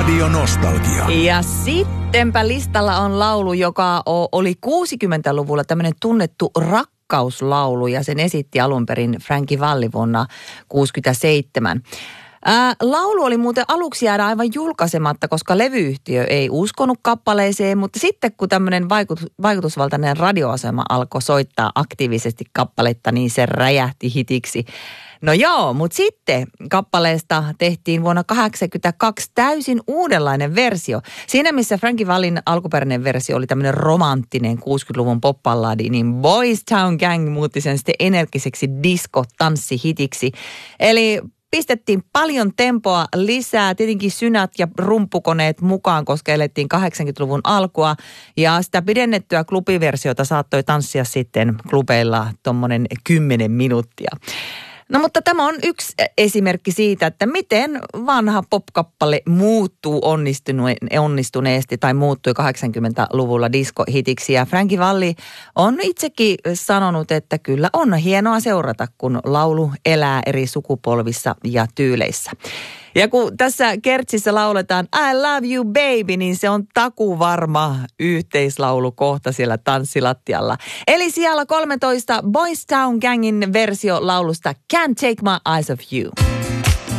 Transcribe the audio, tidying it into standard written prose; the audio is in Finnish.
Radio Nostalgia. Ja sittenpä listalla on laulu, joka oli 60-luvulla tämmöinen tunnettu rakkauslaulu ja sen esitti alun perin Frankie Valli vuonna 1967. Laulu oli muuten aluksi jäädä aivan julkaisematta, koska levyyhtiö ei uskonut kappaleeseen, mutta sitten kun tämmöinen vaikutusvaltainen radioasema alkoi soittaa aktiivisesti kappaletta, niin se räjähti hitiksi. No joo, mutta sitten kappaleesta tehtiin vuonna 1982 täysin uudenlainen versio. Siinä missä Frankie Vallin alkuperäinen versio oli tämmöinen romanttinen 60-luvun pop-balladi, niin Boys Town Gang muutti sen sitten energiseksi disco-tanssihitiksi. Eli pistettiin paljon tempoa lisää, tietenkin synät ja rumpukoneet mukaan, koska elettiin 80-luvun alkua. Ja sitä pidennettyä klubiversiota saattoi tanssia sitten klubeilla tommonen 10 minuuttia. No mutta tämä on yksi esimerkki siitä, että miten vanha popkappale muuttuu onnistuneesti tai muuttui 80-luvulla diskohitiksi. Ja Frankie Valli on itsekin sanonut, että kyllä on hienoa seurata, kun laulu elää eri sukupolvissa ja tyyleissä. Ja kun tässä kertsissä lauletaan I love you baby, niin se on takuvarma yhteislaulu kohta siellä tanssilattialla. Eli siellä 13 Boys Town Gangin versio laulusta Can't Take My Eyes Off You.